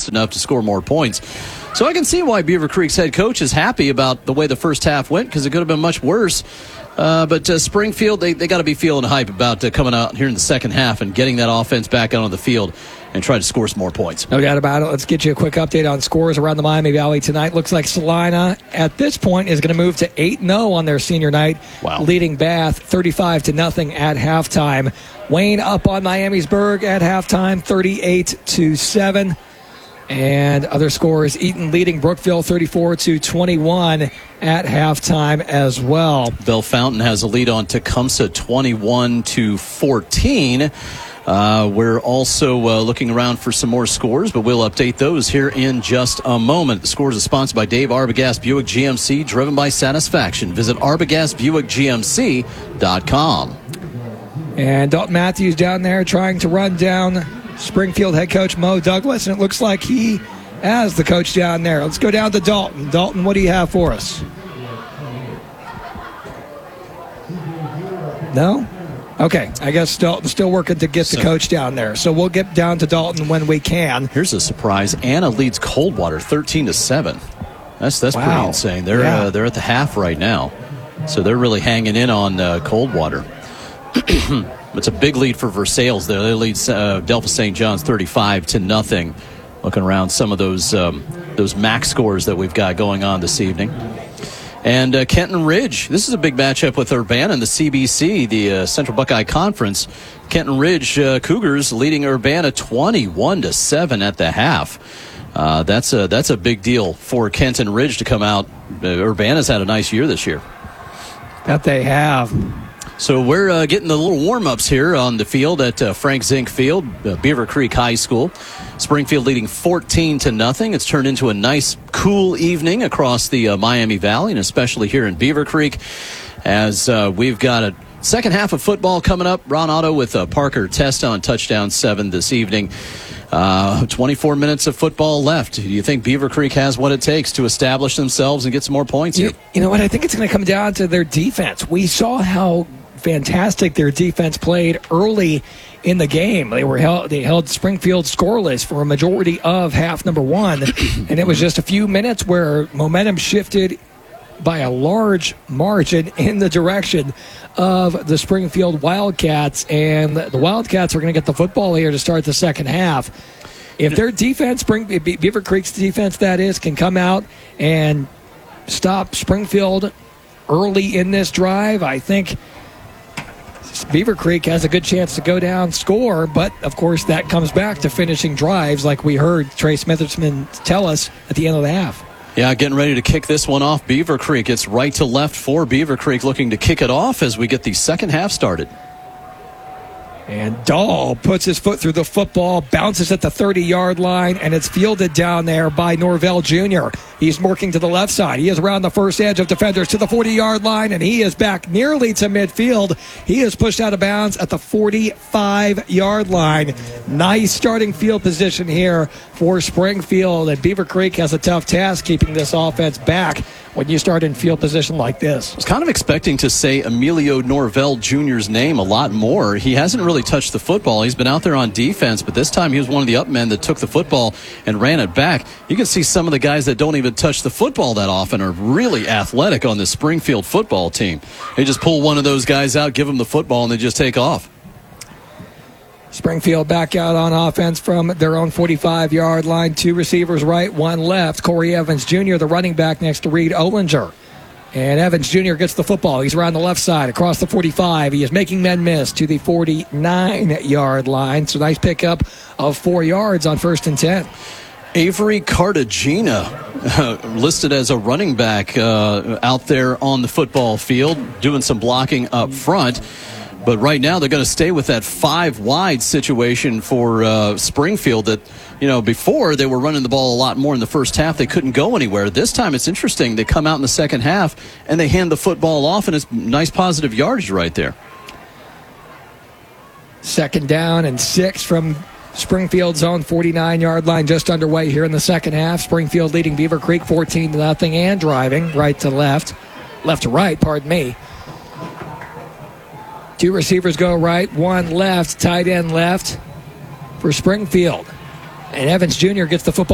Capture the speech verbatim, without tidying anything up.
just enough to score more points. So I can see why Beaver Creek's head coach is happy about the way the first half went, because it could have been much worse. Uh, but uh, Springfield, they, they got to be feeling hype about uh, coming out here in the second half and getting that offense back out on the field and try to score some more points. No doubt about it. Let's get you a quick update on scores around the Miami Valley tonight. Looks like Salina, at this point, is going to move to eight and oh on their senior night, wow. leading Bath thirty-five to nothing at halftime. Wayne up on Miamisburg at halftime, thirty-eight to seven. And other scores, Eaton leading Brookville thirty-four to twenty-one at halftime as well. Bell Fountain has a lead on Tecumseh twenty-one to fourteen. Uh, we're also uh, looking around for some more scores, but we'll update those here in just a moment. The scores are sponsored by Dave Arbogast Buick G M C, driven by satisfaction. Visit arbogast buick g m c dot com. And Dalton Matthews down there trying to run down Springfield head coach Mo Douglas, and it looks like he has the coach down there. Let's go down to Dalton. Dalton, what do you have for us? No? Okay, I guess Dalton's still working to get the coach down there. So we'll get down to Dalton when we can. Here's a surprise. Anna leads Coldwater thirteen to seven. That's that's wow. pretty insane. They're yeah. uh, they're at the half right now. So they're really hanging in on uh, Coldwater. It's a big lead for Versailles there. They lead uh, Delphos Saint John's thirty-five to nothing. Looking around some of those um, those max scores that we've got going on this evening. And uh, Kenton Ridge, this is a big matchup with Urbana in the C B C, the uh, Central Buckeye Conference. Kenton Ridge uh, Cougars leading Urbana twenty-one to seven at the half. Uh, that's a that's a big deal for Kenton Ridge to come out. Uh, Urbana's had a nice year this year. That they have. So we're uh, getting the little warm-ups here on the field at uh, Frank Zink Field, uh, Beaver Creek High School. Springfield leading fourteen to nothing. It's turned into a nice, cool evening across the uh, Miami Valley, and especially here in Beaver Creek, as uh, we've got a second half of football coming up. Ron Otto with uh, Parker Test on touchdown seven this evening. Uh, twenty-four minutes of football left. Do you think Beaver Creek has what it takes to establish themselves and get some more points here? You, you know what? I think it's going to come down to their defense. We saw how fantastic their defense played early in the game. They were held, they held Springfield scoreless for a majority of half number one, and it was just a few minutes where momentum shifted by a large margin in the direction of the Springfield Wildcats, and the Wildcats are going to get the football here to start the second half. If their defense, Spring, Beaver Creek's defense that is, can come out and stop Springfield early in this drive, I think Beaver Creek has a good chance to go down, score, but of course that comes back to finishing drives like we heard Trace Smithersman tell us at the end of the half. Yeah, getting ready to kick this one off. Beaver Creek, it's right to left for Beaver Creek, looking to kick it off as we get the second half started. And Dahl puts his foot through the football, bounces at the thirty-yard line, and it's fielded down there by Norvell Junior He's working to the left side. He is around the first edge of defenders to the forty-yard line, and he is back nearly to midfield. He is pushed out of bounds at the forty-five-yard line. Nice starting field position here for Springfield, and Beaver Creek has a tough task keeping this offense back when you start in field position like this. I was kind of expecting to say Emilio Norvell Junior's name a lot more. He hasn't really touched the football. He's been out there on defense, but this time he was one of the up men that took the football and ran it back. You can see some of the guys that don't even touch the football that often are really athletic on the Springfield football team. They just pull one of those guys out, give them the football, and they just take off. Springfield back out on offense from their own forty-five-yard line. Two receivers right, one left. Corey Evans Junior, the running back next to Reed Olinger. And Evans Junior gets the football. He's around the left side, across the forty-five. He is making men miss to the forty-nine-yard line. So nice pickup of four yards on first and ten. Avery Cartagena, uh, listed as a running back uh, out there on the football field, doing some blocking up front. But right now they're going to stay with that five-wide situation for uh, Springfield that, you know, before they were running the ball a lot more in the first half. They couldn't go anywhere. This time it's interesting. They come out in the second half and they hand the football off, and it's nice positive yardage right there. Second down and six from Springfield's own forty-nine-yard line, just underway here in the second half. Springfield leading Beaver Creek fourteen to nothing and driving right to left. Left to right, pardon me. Two receivers go right, one left, tight end left for Springfield. And Evans Junior gets the football